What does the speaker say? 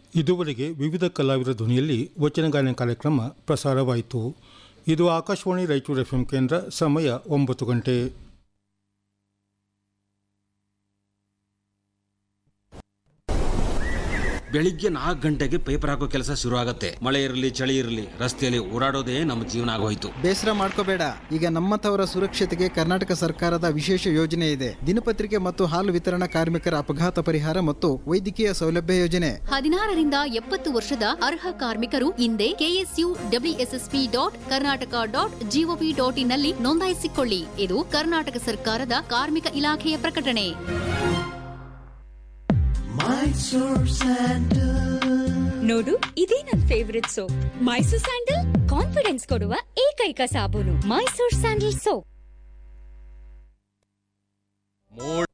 ಇದುವರೆಗೆ ವಿವಿಧ ಕಲಾವಿದರ ಧ್ವನಿಯಲ್ಲಿ ವಚನಗಾಯನ ಕಾರ್ಯಕ್ರಮ ಪ್ರಸಾರವಾಯಿತು. ಇದು ಆಕಾಶವಾಣಿ ರಾಯಚೂರು FM ಕೇಂದ್ರ. ಸಮಯ 9 ಗಂಟೆ. ಬೆಳಿಗ್ಗೆ 4 ಗಂಟೆಗೆ ಪೇಪರ್ ಹಾಕೋ ಕೆಲಸ ಶುರು ಆಗುತ್ತೆ. ಮಳೆ ಇರಲಿ ಚಳಿ ಇರಲಿ ರಸ್ತೆಯಲ್ಲಿ ಓಡಾಡೋದೇ ನಮ್ಮ ಜೀವನ ಆಗೋಯ್ತು. ಬೇಸರ ಮಾಡ್ಕೋಬೇಡ, ಈಗ ನಮ್ಮಂಥವರ ಸುರಕ್ಷತೆಗೆ ಕರ್ನಾಟಕ ಸರ್ಕಾರದ ವಿಶೇಷ ಯೋಜನೆ ಇದೆ. ದಿನಪತ್ರಿಕೆ ಮತ್ತು ಹಾಲು ವಿತರಣಾ ಕಾರ್ಮಿಕರ ಅಪಘಾತ ಪರಿಹಾರ ಮತ್ತು ವೈದ್ಯಕೀಯ ಸೌಲಭ್ಯ ಯೋಜನೆ. 16 ರಿಂದ 70 ವರ್ಷದ ಅರ್ಹ ಕಾರ್ಮಿಕರು ಹಿಂದೆ KSUWSSP.Karnataka.gov.in ನಲ್ಲಿ ನೋಂದಾಯಿಸಿಕೊಳ್ಳಿ. ಇದು ಕರ್ನಾಟಕ ಸರ್ಕಾರದ ಕಾರ್ಮಿಕ ಇಲಾಖೆಯ ಪ್ರಕಟಣೆ. ನೋಡು, ಇದೇ ನನ್ favourite soap. Mysore sandal confidence ಕೊಡುವ ಏಕೈಕ ಸಾಬೂನು. Mysore sandal soap.